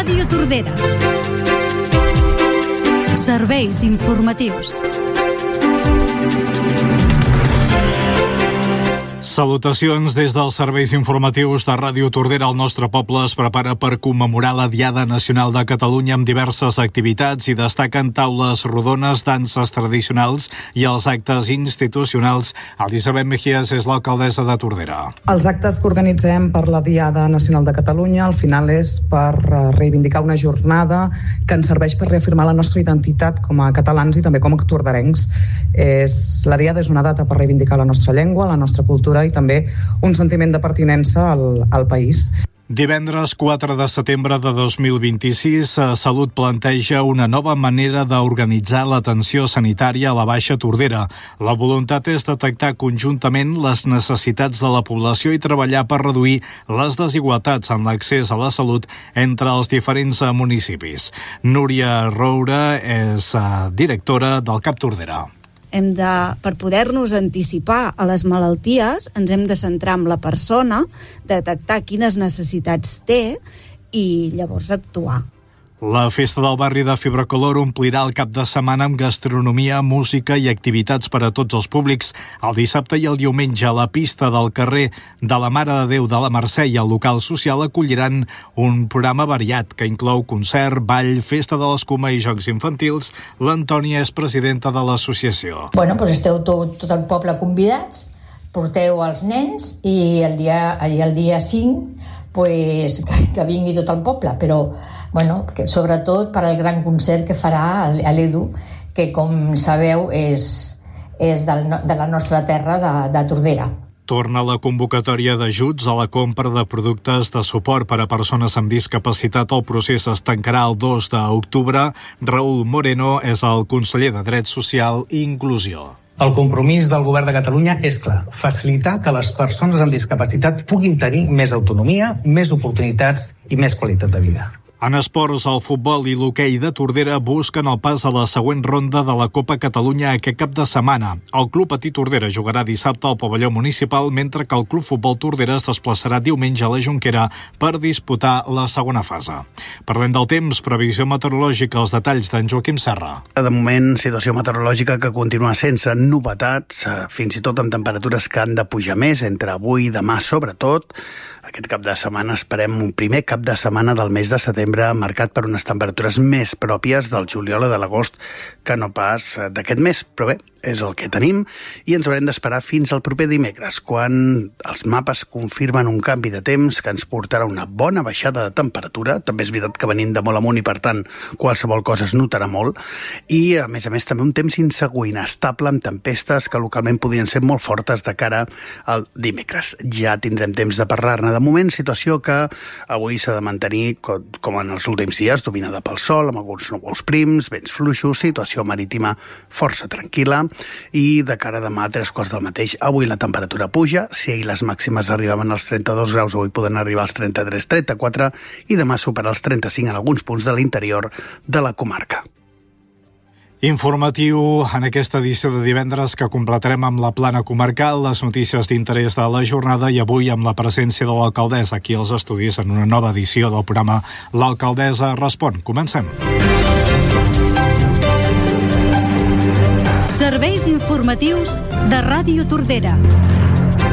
Ràdio Tordera. Serveis informatius. Salutacions des dels serveis informatius de Ràdio Tordera. El nostre poble es prepara per commemorar la Diada Nacional de Catalunya amb diverses activitats i destaquen taules rodones, danses tradicionals i els actes institucionals. Elisabet Mejías és l'alcaldessa de Tordera. Els actes que organitzem per la Diada Nacional de Catalunya al final és per reivindicar una jornada que ens serveix per reafirmar la nostra identitat com a catalans i també com a torderencs. La Diada és una data per reivindicar la nostra llengua, la nostra cultura i també un sentiment de pertinença al país. Divendres 4 de setembre de 2026, Salut planteja una nova manera d'organitzar l'atenció sanitària a la Baixa Tordera. La voluntat és detectar conjuntament les necessitats de la població i treballar per reduir les desigualtats en l'accés a la salut entre els diferents municipis. Núria Roura és directora del CAP Tordera. Per poder-nos anticipar a les malalties, ens hem de centrar en la persona, detectar quines necessitats té i llavors actuar. La festa del barri de Fibrocolor omplirà el cap de setmana amb gastronomia, música i activitats per a tots els públics. El dissabte i el diumenge a la pista del carrer de la Mare de Déu de la Mercè i el local social acolliran un programa variat que inclou concert, ball, festa de l'escuma i jocs infantils. L'Antònia és presidenta de l'associació. Esteu tot el poble convidats, porteu els nens i el dia 5 que vingui tot el poble, però que sobretot per al gran concert que farà l'Edu, que com sabeu és de la nostra terra de Tordera. Torna la convocatòria d'ajuts a la compra de productes de suport per a persones amb discapacitat. El procés es tancarà el 2 d'octubre. Raúl Moreno és el conseller de Drets Social i Inclusió. El compromís del Govern de Catalunya és clar: facilitar que les persones amb discapacitat puguin tenir més autonomia, més oportunitats i més qualitat de vida. En esports, el futbol i l'hoquei de Tordera busquen el pas a la següent ronda de la Copa Catalunya aquest cap de setmana. El Club Patí Tordera jugarà dissabte al pavelló municipal, mentre que el Club Futbol Tordera es desplaçarà diumenge a la Jonquera per disputar la segona fase. Parlem del temps, previsió meteorològica, els detalls d'en Joaquim Serra. De moment, situació meteorològica que continua sense novetats, fins i tot amb temperatures que han de pujar més, entre avui i demà sobretot. Aquest cap de setmana esperem un primer cap de setmana del mes de setembre marcat per unes temperatures més pròpies del juliol o de l'agost que no pas d'aquest mes, però bé, és el que tenim i ens haurem d'esperar fins al proper dimecres, quan els mapes confirmen un canvi de temps que ens portarà una bona baixada de temperatura. També és veritat que venim de molt amunt i, per tant, qualsevol cosa es notarà molt. I, a més, també un temps insegur, inestable, amb tempestes que localment podrien ser molt fortes de cara al dimecres. Ja tindrem temps de parlar-ne. De moment, situació que avui s'ha de mantenir, com en els últims dies, dominada pel sol, amb alguns núvols prims, vents fluixos, situació marítima força tranquil·la. I de cara a demà, a 3:15 del mateix, avui la temperatura puja. Si ahir les màximes arribaven als 32 graus, avui poden arribar als 33, 34 i demà superar els 35 en alguns punts de l'interior de la comarca. Informatiu en aquesta edició de divendres que completarem amb la plana comarcal, les notícies d'interès de la jornada i avui amb la presència de l'alcaldessa aquí als estudis en una nova edició del programa L'Alcaldessa Respon. Comencem. Serveis informatius de Ràdio Tordera.